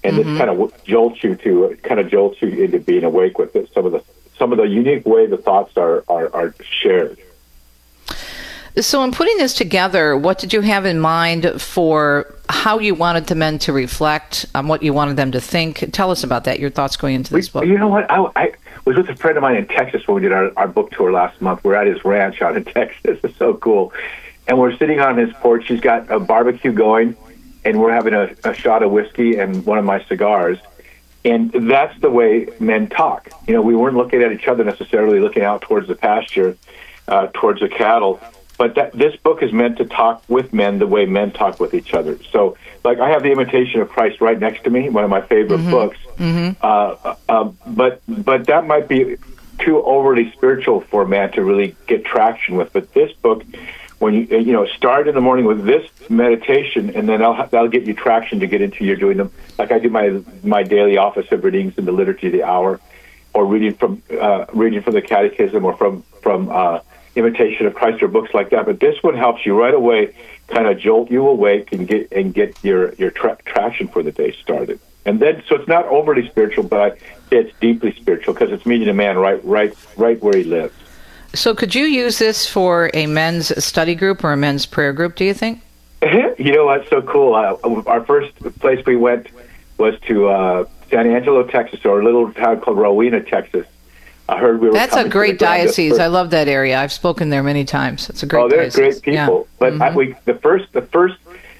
and this kind of jolts you into being awake with it. Some of the unique way the thoughts are shared. So in putting this together, what did you have in mind for how you wanted the men to reflect on what you wanted them to think? Tell us about that, your thoughts going into this book. You know what? I was with a friend of mine in Texas when we did our book tour last month. We're at his ranch out in Texas. It's so cool. And we're sitting on his porch. He's got a barbecue going, and we're having a shot of whiskey and one of my cigars. And that's the way men talk. You know, we weren't looking at each other necessarily, looking out towards the pasture, towards the cattle. But this book is meant to talk with men the way men talk with each other. So, like, I have The Imitation of Christ right next to me, one of my favorite books. But that might be too overly spiritual for a man to really get traction with. But this book, when you start in the morning with this meditation, and then that'll get you traction to get into your doing them. Like I do my daily office of readings in the Liturgy of the Hour, or reading from the Catechism, or from Imitation of Christ, or books like that. But this one helps you right away, kind of jolt you awake and get your traction for the day started. And then, so it's not overly spiritual, but it's deeply spiritual because it's meeting a man right where he lives. So could you use this for a men's study group or a men's prayer group, do you think? You know what's so cool? Our first place we went was to San Angelo, Texas, or a little town called Rowena, Texas. I heard we were. That's a great diocese. I love that area. I've spoken there many times. It's a great diocese. They're great people. Yeah. But the first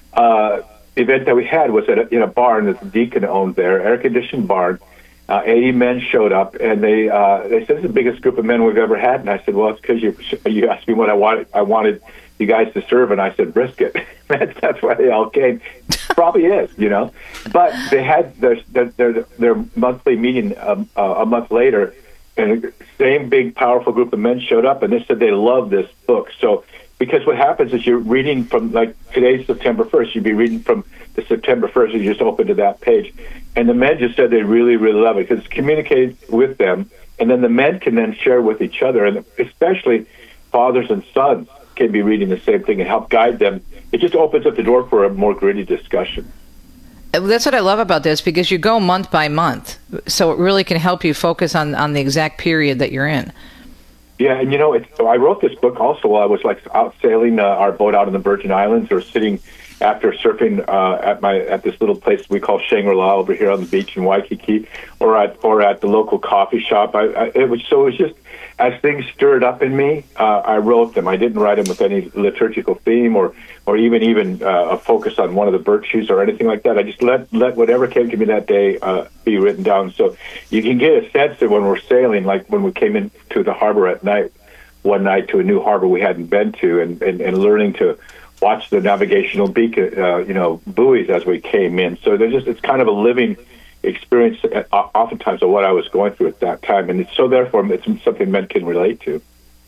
event that we had was in a barn that the deacon owned there, air-conditioned barn. 80 men showed up, and they said, "This is the biggest group of men we've ever had." And I said, "Well, it's because you asked me what I wanted. I wanted you guys to serve," and I said, "Brisket." That's why they all came. Probably is, But they had their monthly meeting a month later. And the same big, powerful group of men showed up, and they said they love this book. So, because what happens is you're reading from, like, today's September 1st, you'd be reading from the September 1st, and you just open to that page. And the men just said they really, really love it, because it's communicated with them, and then the men can then share with each other, and especially fathers and sons can be reading the same thing and help guide them. It just opens up the door for a more gritty discussion. That's what I love about this, because you go month by month, so it really can help you focus on the exact period that you're in. Yeah, and I wrote this book also while I was out sailing our boat out in the Virgin Islands, or sitting after surfing at this little place we call Shangri-La over here on the beach in Waikiki, or at the local coffee shop. It was just as things stirred up in me, I wrote them. I didn't write them with any liturgical theme or even a focus on one of the virtues or anything like that. I just let whatever came to me that day be written down. So you can get a sense that when we're sailing, like when we came into the harbor at night, one night to a new harbor we hadn't been to, and learning to watch the navigational beacon, buoys as we came in. So it's kind of a living experience oftentimes of what I was going through at that time, and therefore it's something men can relate to.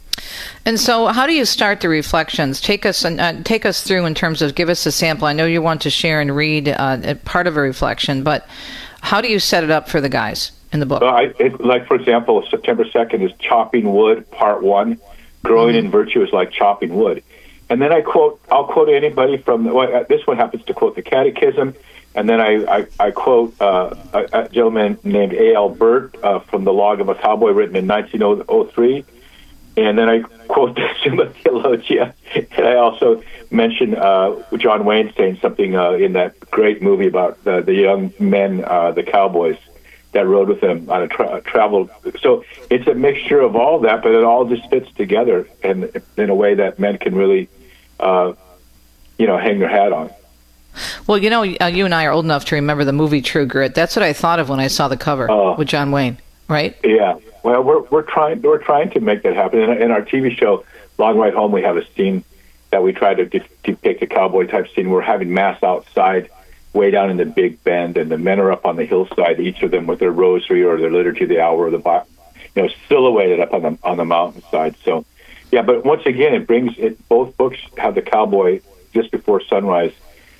And so how do you start the reflections? Take us through in terms of, give us a sample. I know you want to share and read part of a reflection, but how do you set it up for the guys in the book? Like, for example, September 2nd is Chopping Wood, Part 1. Growing in virtue is like chopping wood. And then I'll quote anybody from, this one happens to quote the Catechism, and then I quote a gentleman named A.L. Burt from the Log of a Cowboy, written in 1903. And then I quote the Summa Theologia. And I also mention John Wayne saying something in that great movie about the young men, the cowboys, that rode with him on a travel. So it's a mixture of all that, but it all just fits together in a way that men can really, hang their hat on. Well, you and I are old enough to remember the movie True Grit. That's what I thought of when I saw the cover with John Wayne, right? Yeah. Well, we're trying to make that happen. In our TV show, Long Ride Home, we have a scene that we try to depict, a cowboy type scene. We're having mass outside, way down in the Big Bend, and the men are up on the hillside, each of them with their rosary or their Liturgy of the Hour, or the silhouetted up on the mountainside. So, yeah. But once again, it brings it. Both books have the cowboy just before sunrise,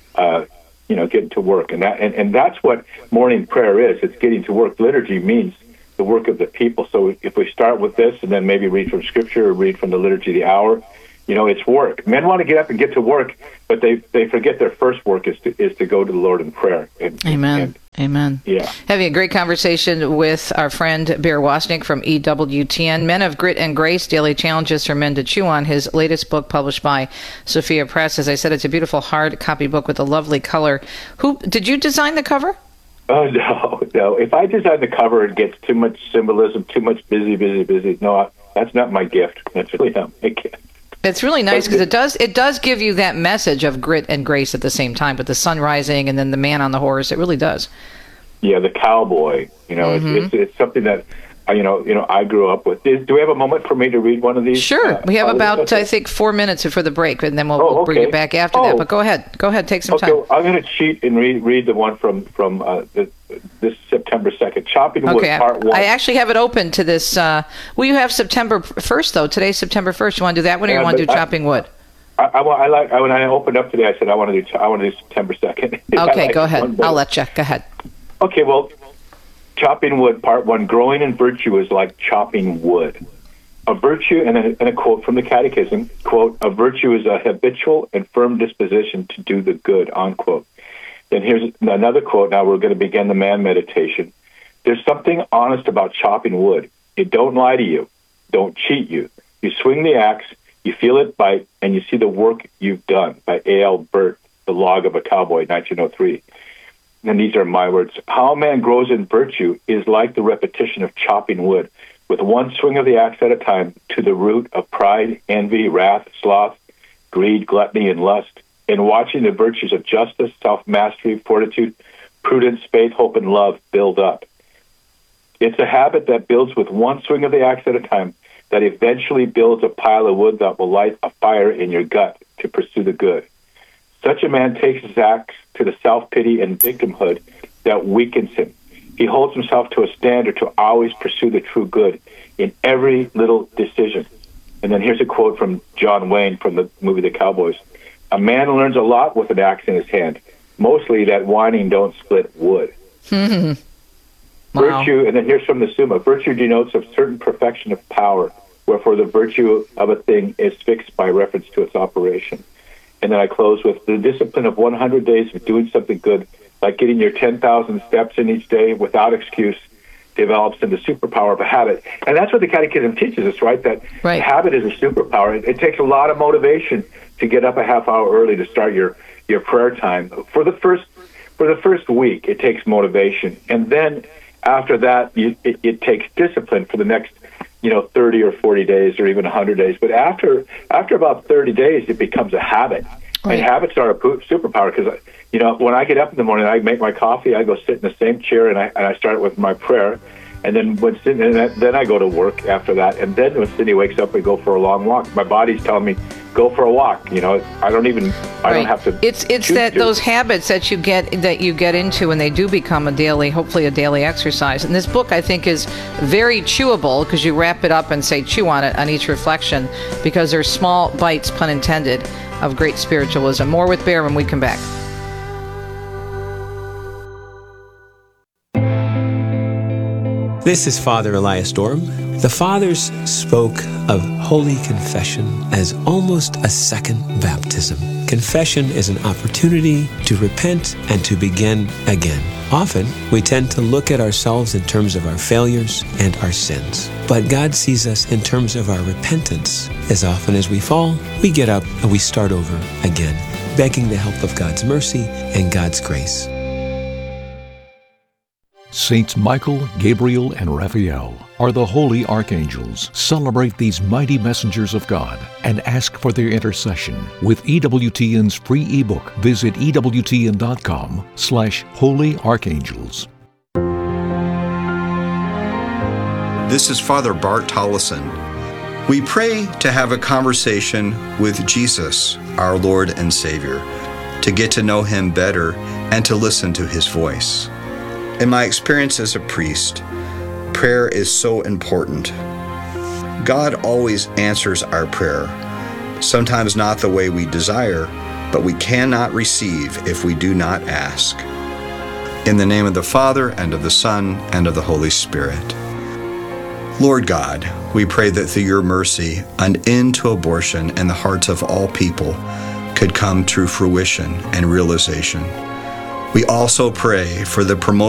getting to work, and that's what morning prayer is. It's getting to work. Liturgy means the work of the people. So if we start with this, and then maybe read from Scripture or read from the Liturgy of the Hour, it's work. Men want to get up and get to work, but they forget their first work is to go to the Lord in prayer. Amen. Amen. Yeah. Having a great conversation with our friend Bear Wozniak from EWTN, Men of Grit and Grace, Daily Challenges for Men to Chew On, his latest book published by Sophia Press. As I said, it's a beautiful hard copy book with a lovely color. Did you design the cover? Oh, no. If I design the cover, it gets too much symbolism, too much busy. No, that's not my gift. That's really not my gift. It's really nice because it does give you that message of grit and grace at the same time, with the sun rising and then the man on the horse. It really does. Yeah, the cowboy. It's something that I grew up with. Do we have a moment for me to read one of these? Sure. We have about I think 4 minutes for the break, and then we'll bring you back after that. But go ahead, take some time. I'm going to cheat and read the one from this September 2nd, Chopping Wood, Part 1. I actually have it open to this. You have September 1st, though. Today's September 1st. You want to do that one, or you want to do Chopping Wood? When I opened up today, I said I want to do September 2nd. Okay, go ahead. I'll let you. Go ahead. Okay, well, Chopping Wood, Part 1, Growing in Virtue is like chopping wood. A virtue, and a quote from the Catechism, quote, a virtue is a habitual and firm disposition to do the good, unquote. Then here's another quote. Now we're going to begin the man meditation. There's something honest about chopping wood. It don't lie to you. Don't cheat you. You swing the axe, you feel it bite, and you see the work you've done, by A.L. Burt, The Log of a Cowboy, 1903. And these are my words. How a man grows in virtue is like the repetition of chopping wood, with one swing of the axe at a time, to the root of pride, envy, wrath, sloth, greed, gluttony, and lust, and watching the virtues of justice, self-mastery, fortitude, prudence, faith, hope, and love build up. It's a habit that builds with one swing of the axe at a time, that eventually builds a pile of wood that will light a fire in your gut to pursue the good. Such a man takes his axe to the self-pity and victimhood that weakens him. He holds himself to a standard to always pursue the true good in every little decision. And then here's a quote from John Wayne from the movie The Cowboys. A man learns a lot with an axe in his hand, mostly that whining don't split wood. Wow. Virtue, and then here's from the Summa, virtue denotes a certain perfection of power, wherefore the virtue of a thing is fixed by reference to its operation. And then I close with the discipline of 100 days of doing something good, like getting your 10,000 steps in each day without excuse, develops into superpower of a habit. And that's what the Catechism teaches us, right? That habit is a superpower. It takes a lot of motivation to get up a half hour early to start your prayer time. For the first week, it takes motivation. And then after that, it takes discipline for the next 30 or 40 days or even 100 days. But after about 30 days, it becomes a habit. Right. And habits are a superpower because, when I get up in the morning, I make my coffee, I go sit in the same chair, and I start with my prayer. And then then I go to work after that. And then when Cindy wakes up, we go for a long walk. My body's telling me, go for a walk. I don't have to. It's those habits that you get into, and they do become hopefully a daily exercise. And this book, I think, is very chewable because you wrap it up and say chew on it on each reflection, because there's small bites, pun intended, of great spiritualism. More with Bear when we come back. This is Father Elias Dorm. The Fathers spoke of Holy Confession as almost a second baptism. Confession is an opportunity to repent and to begin again. Often, we tend to look at ourselves in terms of our failures and our sins. But God sees us in terms of our repentance. As often as we fall, we get up and we start over again, begging the help of God's mercy and God's grace. Saints Michael, Gabriel, and Raphael are the holy archangels. Celebrate these mighty messengers of God and ask for their intercession with EWTN's free ebook. Visit EWTN.com/holyarchangels. This is Father Bart Tollison. We pray to have a conversation with Jesus, our Lord and Savior, to get to know Him better and to listen to His voice. In my experience as a priest, prayer is so important. God always answers our prayer, sometimes not the way we desire, but we cannot receive if we do not ask. In the name of the Father, and of the Son, and of the Holy Spirit. Lord God, we pray that through your mercy, an end to abortion in the hearts of all people could come to fruition and realization. We also pray for the promotion